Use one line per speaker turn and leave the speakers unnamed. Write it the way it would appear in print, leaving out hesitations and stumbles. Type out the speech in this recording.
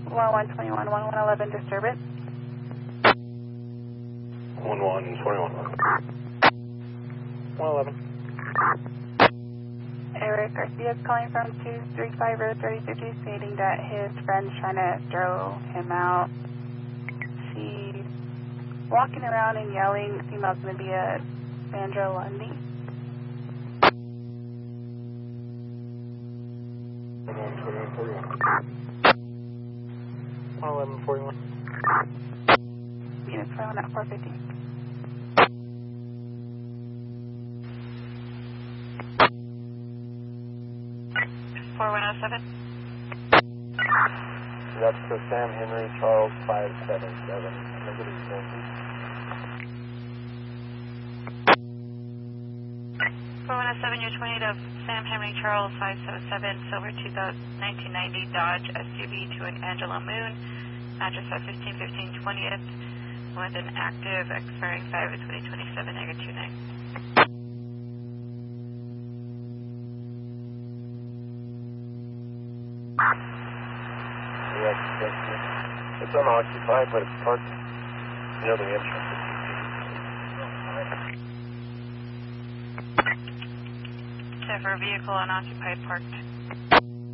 1121, 1111 disturbance.
1121. 111.
Eric Garcia is calling from 235 Road 3050, stating that his friend's trying to throw him out. She's walking around and yelling. Female's going to be a Sandra Lundy.
1141.
Units 41 at 450. 4107.
That's for Sam Henry Charles 577. Remember his name, please.
4107, you're 28 of Sam Henry Charles 577, silver 1990 Dodge SUV to an Angela Moon, address at 1515 20th, with an active expiring 5 of 2027, negative 29.
Yes, it's unoccupied, but it's parked near the entrance.
So for a vehicle unoccupied parked